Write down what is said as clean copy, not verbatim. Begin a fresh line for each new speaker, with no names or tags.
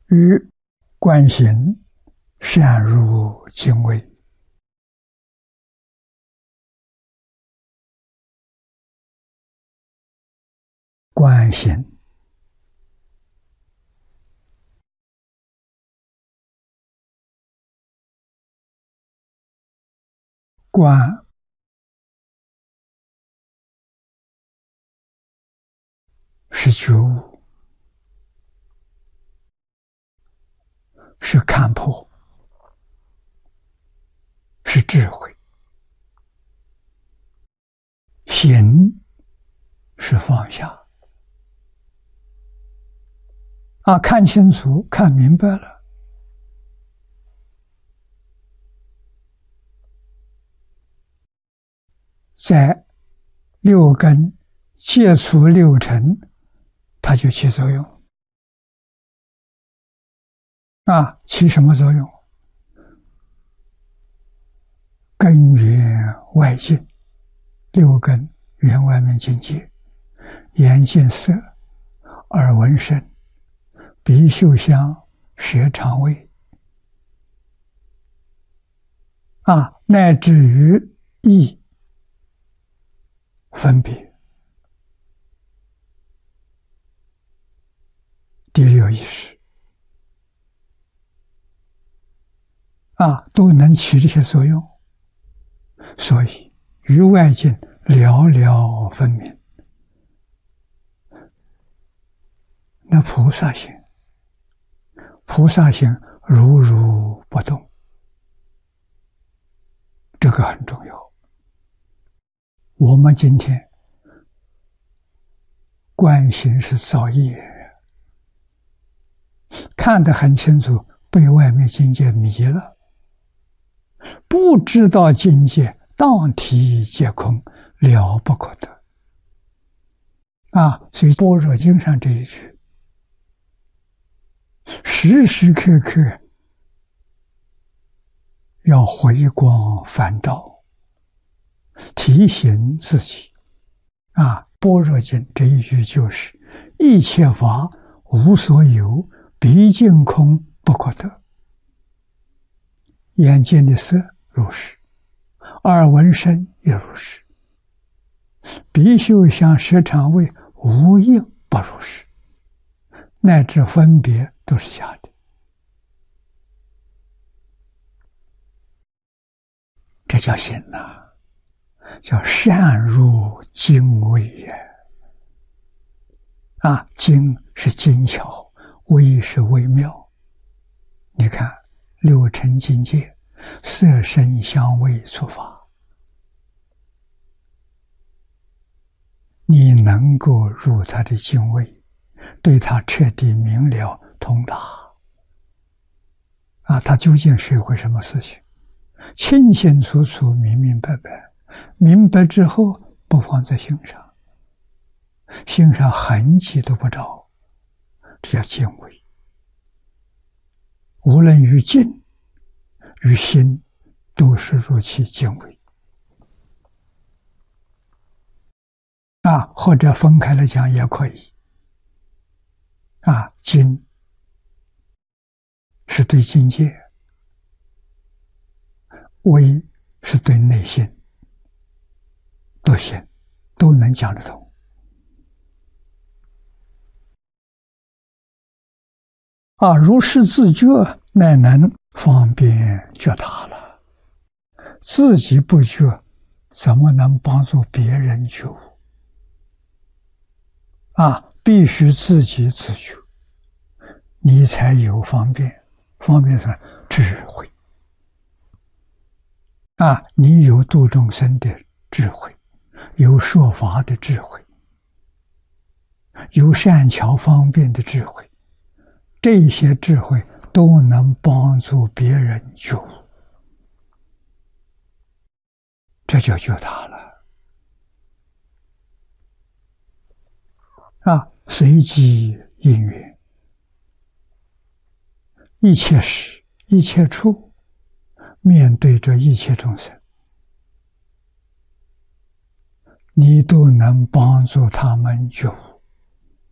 与观行善入敬畏。观行观是觉悟，是看破，是智慧。行是放下。看清楚，看明白了，在六根接触六尘，它就起作用。起什么作用？根源外境，六根缘外面境界，眼见色，耳闻声，鼻嗅香，舌尝味，乃至于意分别，第六意识，都能起这些作用。所以于外境了了分明。那菩萨行，菩萨行如如不动，这个很重要。我们今天观行是造业，看得很清楚，被外面境界迷了，不知道境界当体皆空，了不可得。所以般若经上这一句，时时刻刻要回光返照，提醒自己。般若经这一句就是一切法无所有，毕竟空不可得。眼见的色如是，耳闻声也如是，鼻嗅香舌尝味无应不如是，乃至分别都是假的。这叫行叫善入精微也。精是精巧，微是微妙。你看六尘境界，色声香味触法，你能够入他的精微，对他彻底明了通达。他究竟是一回什么事情，清清楚楚，明明白白。明白之后不放在心上，心上痕迹都不着，这叫敬畏。无论于境于心，都是入其敬畏。或者分开来讲也可以。境是对境界，微是对内心，都行，都能讲得通。如是自觉，乃能方便觉他了。自己不觉，怎么能帮助别人觉悟？必须自己自觉，你才有方便。方便什么？智慧。你有度众生的智慧，有说法的智慧，有善巧方便的智慧，这些智慧都能帮助别人觉悟，这就觉他了。随机因缘，一切时一切处，面对着一切众生，你都能帮助他们觉悟。